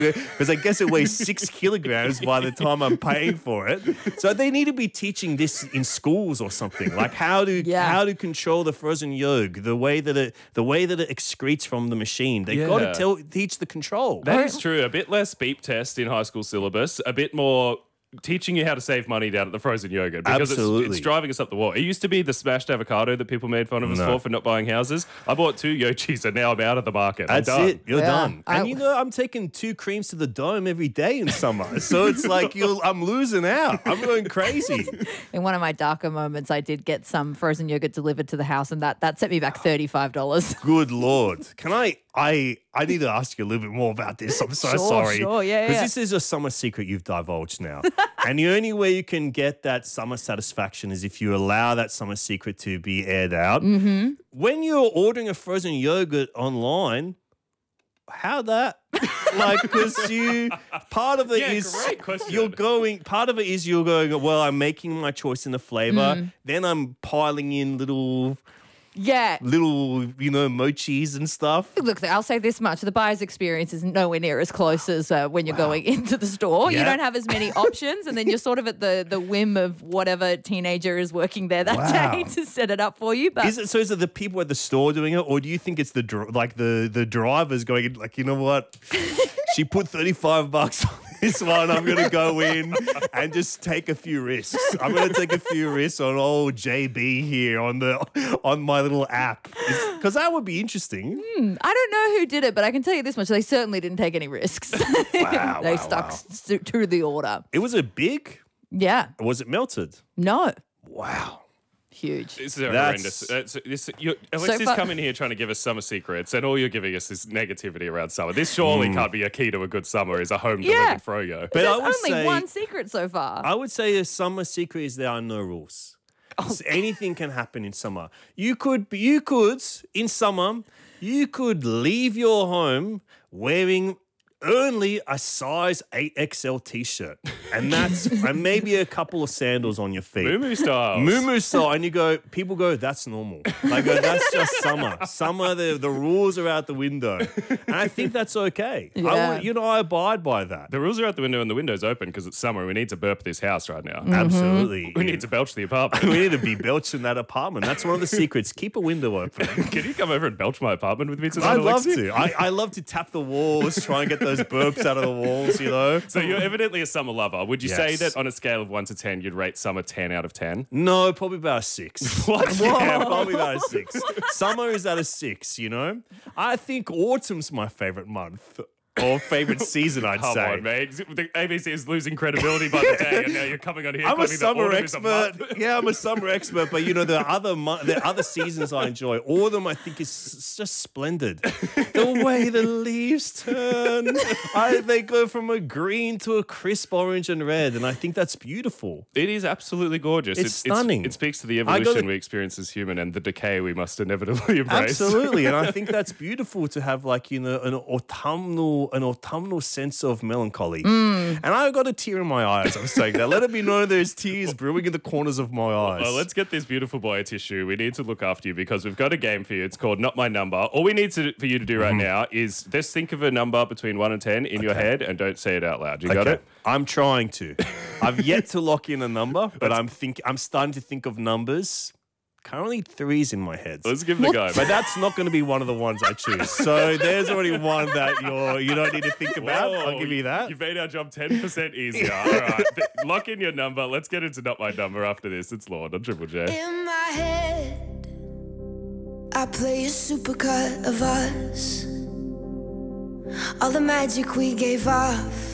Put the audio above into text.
because I guess it weighs 6 kilograms by the time I'm paying for it. So they need to be teaching this in schools or something, like how to control the frozen yogurt, the way that it excretes from the machine. They got to teach the control. That is true. A bit less beep test in high school syllabus, a bit more teaching you how to save money down at the frozen yogurt because it's driving us up the wall. It used to be the smashed avocado that people made fun of us for not buying houses. I bought 2 Yochis and now I'm out of the market. That's it. You're done. And I'm taking 2 creams to the dome every day in summer. So it's like I'm losing out. I'm going crazy. In one of my darker moments, I did get some frozen yogurt delivered to the house and that set me back $35. Good Lord. Can I need to ask you a little bit more about this. I'm so sorry. Sure, Because this is a summer secret you've divulged now. And the only way you can get that summer satisfaction is if you allow that summer secret to be aired out. Mm-hmm. When you're ordering a frozen yogurt online, how that? Because part of it is you're going, well, I'm making my choice in the flavor. Then I'm piling in little mochis and stuff. Look, I'll say this much. The buyer's experience is nowhere near as close as when you're going into the store. Yeah. You don't have as many options, and then you're sort of at the whim of whatever teenager is working there that day to set it up for you. But is it the people at the store doing it, or do you think it's the drivers going, like, you know what? She put $35 on this one. I'm going to go in and just take a few risks. I'm going to take a few risks on old JB here on my little app. Because that would be interesting. I don't know who did it, but I can tell you this much. They certainly didn't take any risks. They stuck to the order. It was a big? Yeah. Was it melted? No. Wow. Huge. This is horrendous. Alexis come in here trying to give us summer secrets, and all you're giving us is negativity around summer. This surely can't be a key to a good summer, is a home-delivered froyo. But there's only one secret so far. I would say a summer secret is there are no rules. Anything can happen in summer. You could in summer, you could leave your home wearing only a size 8XL t-shirt. And maybe a couple of sandals on your feet. Moo style. And people go, that's normal. They go, that's just summer. Summer, the rules are out the window. And I think that's okay. Yeah. I abide by that. The rules are out the window and the window's open because it's summer. We need to burp this house right now. Mm-hmm. Absolutely. We need to belch the apartment. We need to be belching that apartment. That's one of the secrets. Keep a window open. Can you come over and belch my apartment with me tonight, I'd love Alexi? to. I love to tap the walls, try and get those burps out of the walls, So you're evidently a summer lover. Would you say that on a scale of 1 to 10, you'd rate summer 10 out of 10? No, probably about a 6. What? Yeah, probably about a 6. Summer is at a 6, I think autumn's my favorite month. Or favourite season, I'd say. Come on, mate. The ABC is losing credibility by the day, and now you're coming on here. I'm a summer expert. Yeah, I'm a summer expert. But there are other seasons I enjoy. Autumn, I think, is just splendid. The way the leaves turn, they go from a green to a crisp orange and red, and I think that's beautiful. It is absolutely gorgeous. It's stunning. It speaks to the evolution we experience as human and the decay we must inevitably embrace. Absolutely, and I think that's beautiful to have an autumnal sense of melancholy. And I've got a tear in my eye as I'm saying that. Let it be known there's tears brewing in the corners of my eyes. Well, let's get this beautiful boy a tissue. We need to look after you because we've got a game for you. It's called Not My Number. All we need for you to do right now is just think of a number between 1 and 10 in your head and don't say it out loud. You got it? I'm trying to. I've yet to lock in a number, but I'm starting to think of numbers. Currently 3's in my head. Let's give it a go. But that's not going to be one of the ones I choose. So there's already one that you don't need to think about. I'll give you that. You've made our job 10% easier. All right. Lock in your number. Let's get into Not My Number after this. It's Lord on Triple J. In my head, I play a supercut of us. All the magic we gave off